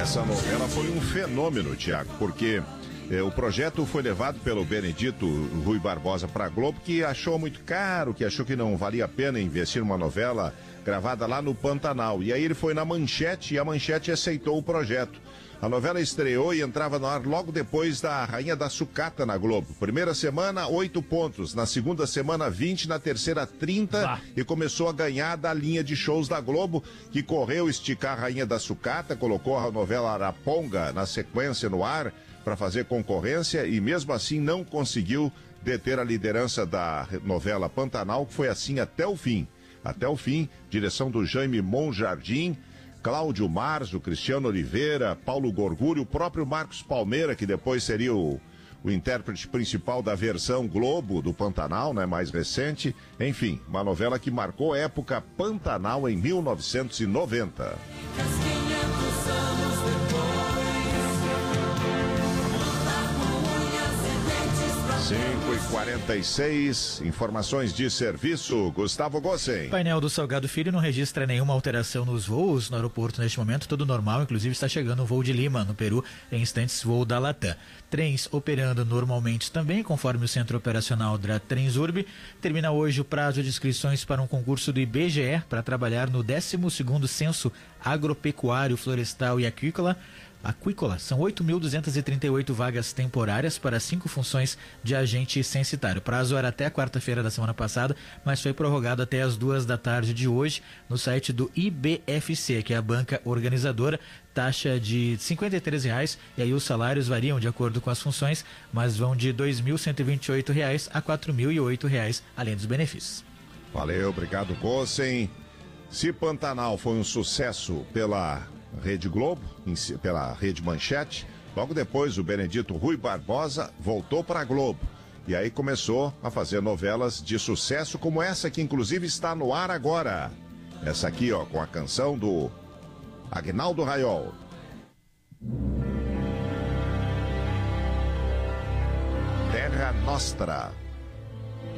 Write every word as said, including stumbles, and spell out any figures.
Essa novela foi um fenômeno, Tiago, porque eh, o projeto foi levado pelo Benedito Rui Barbosa para a Globo, que achou muito caro, que achou que não valia a pena investir numa novela gravada lá no Pantanal. E aí ele foi na Manchete e a Manchete aceitou o projeto. A novela estreou e entrava no ar logo depois da Rainha da Sucata na Globo. Primeira semana, oito pontos. Na segunda semana, vinte. Na terceira, trinta. Ah. E começou a ganhar da linha de shows da Globo, que correu esticar a Rainha da Sucata, colocou a novela Araponga na sequência no ar para fazer concorrência e mesmo assim não conseguiu deter a liderança da novela Pantanal, que foi assim até o fim. Até o fim, direção do Jaime Monjardim, Cláudio Marzo, Cristiano Oliveira, Paulo Gorgulho, o próprio Marcos Palmeira, que depois seria o, o intérprete principal da versão Globo do Pantanal, né, mais recente. Enfim, uma novela que marcou a época Pantanal em mil novecentos e noventa. cinco e quarenta e seis, informações de serviço, Gustavo Gossen. O painel do Salgado Filho não registra nenhuma alteração nos voos no aeroporto neste momento, tudo normal, inclusive está chegando um voo de Lima, no Peru, em instantes voo da Latam. Trens operando normalmente também, conforme o Centro Operacional da Transurb. Termina hoje o prazo de inscrições para um concurso do I B G E para trabalhar no décimo segundo Censo Agropecuário, Florestal e Aquícola. Aquícola, são oito mil duzentas e trinta e oito vagas temporárias para cinco funções de agente censitário. O prazo era até a quarta-feira da semana passada, mas foi prorrogado até as duas da tarde de hoje no site do I B F C, que é a banca organizadora, taxa de cinquenta e três reais, e aí os salários variam de acordo com as funções, mas vão de dois mil cento e vinte e oito reais a quatro mil e oito reais, além dos benefícios. Valeu, obrigado, Gossen. Se Pantanal foi um sucesso pela Rede Globo, pela Rede Manchete, logo depois o Benedito Rui Barbosa voltou para a Globo e aí começou a fazer novelas de sucesso como essa que inclusive está no ar agora. Essa aqui, ó, com a canção do Aguinaldo Raiol. Terra Nostra.